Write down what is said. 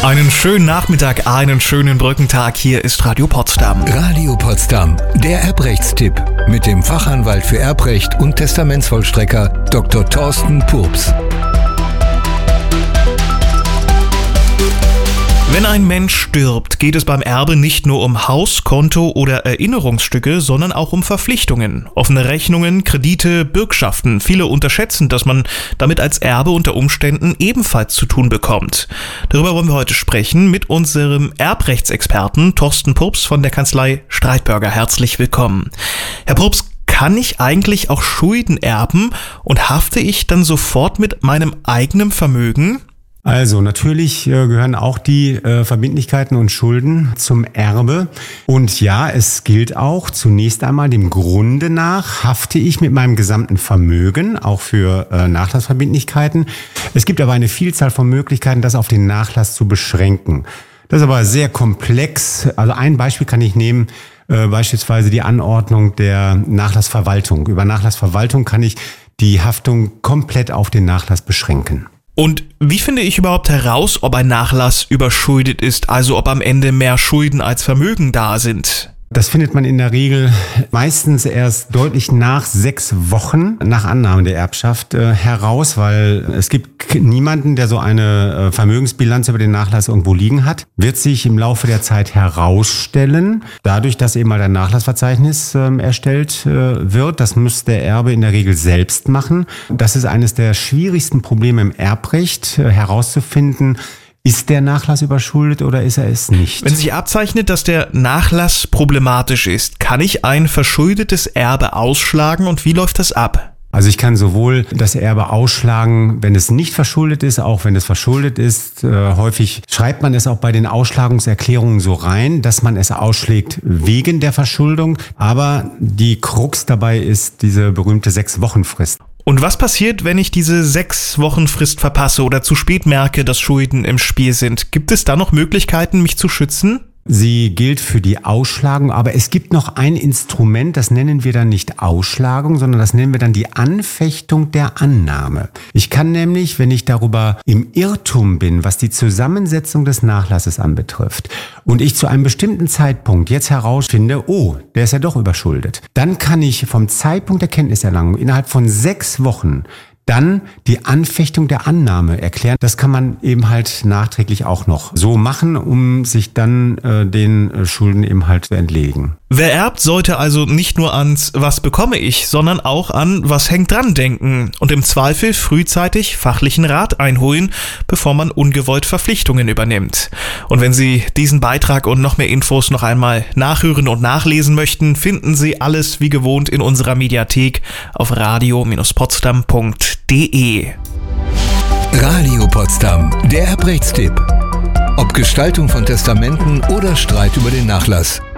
Einen schönen Nachmittag, einen schönen Brückentag. Hier ist Radio Potsdam. Radio Potsdam, der Erbrechtstipp mit dem Fachanwalt für Erbrecht und Testamentsvollstrecker Dr. Thorsten Purps. Wenn ein Mensch stirbt, geht es beim Erbe nicht nur um Haus, Konto oder Erinnerungsstücke, sondern auch um Verpflichtungen, offene Rechnungen, Kredite, Bürgschaften. Viele unterschätzen, dass man damit als Erbe unter Umständen ebenfalls zu tun bekommt. Darüber wollen wir heute sprechen mit unserem Erbrechtsexperten Thorsten Purps von der Kanzlei Streitberger. Herzlich willkommen. Herr Purps, kann ich eigentlich auch Schulden erben und hafte ich dann sofort mit meinem eigenen Vermögen? Also natürlich gehören auch die Verbindlichkeiten und Schulden zum Erbe. Und ja, es gilt auch zunächst einmal dem Grunde nach, hafte ich mit meinem gesamten Vermögen, auch für Nachlassverbindlichkeiten. Es gibt aber eine Vielzahl von Möglichkeiten, das auf den Nachlass zu beschränken. Das ist aber sehr komplex. Also ein Beispiel kann ich nehmen, beispielsweise die Anordnung der Nachlassverwaltung. Über Nachlassverwaltung kann ich die Haftung komplett auf den Nachlass beschränken. Und wie finde ich überhaupt heraus, ob ein Nachlass überschuldet ist, also ob am Ende mehr Schulden als Vermögen da sind? Das findet man in der Regel meistens erst deutlich nach 6 Wochen nach Annahme der Erbschaft heraus, weil es gibt niemanden, der so eine Vermögensbilanz über den Nachlass irgendwo liegen hat. Wird sich im Laufe der Zeit herausstellen, dadurch, dass eben mal ein Nachlassverzeichnis erstellt wird. Das muss der Erbe in der Regel selbst machen. Das ist eines der schwierigsten Probleme im Erbrecht, herauszufinden, ist der Nachlass überschuldet oder ist er es nicht? Wenn sich abzeichnet, dass der Nachlass problematisch ist, kann ich ein verschuldetes Erbe ausschlagen und wie läuft das ab? Also ich kann sowohl das Erbe ausschlagen, wenn es nicht verschuldet ist, auch wenn es verschuldet ist. Häufig schreibt man es auch bei den Ausschlagungserklärungen so rein, dass man es ausschlägt wegen der Verschuldung. Aber die Krux dabei ist diese berühmte 6-Wochen-Frist. Und was passiert, wenn ich diese 6-Wochen-Frist verpasse oder zu spät merke, dass Schulden im Spiel sind? Gibt es da noch Möglichkeiten, mich zu schützen? Sie gilt für die Ausschlagung, aber es gibt noch ein Instrument, das nennen wir dann nicht Ausschlagung, sondern das nennen wir dann die Anfechtung der Annahme. Ich kann nämlich, wenn ich darüber im Irrtum bin, was die Zusammensetzung des Nachlasses anbetrifft, und ich zu einem bestimmten Zeitpunkt jetzt herausfinde, oh, der ist ja doch überschuldet, dann kann ich vom Zeitpunkt der Kenntniserlangung innerhalb von 6 Wochen dann die Anfechtung der Annahme erklären. Das kann man eben halt nachträglich auch noch so machen, um sich dann den Schulden eben halt zu entledigen. Wer erbt, sollte also nicht nur ans "Was bekomme ich", sondern auch an "Was hängt dran" denken und im Zweifel frühzeitig fachlichen Rat einholen, bevor man ungewollt Verpflichtungen übernimmt. Und wenn Sie diesen Beitrag und noch mehr Infos noch einmal nachhören und nachlesen möchten, finden Sie alles wie gewohnt in unserer Mediathek auf radio-potsdam.de. Radio Potsdam, der Erbrechtstipp. Ob Gestaltung von Testamenten oder Streit über den Nachlass.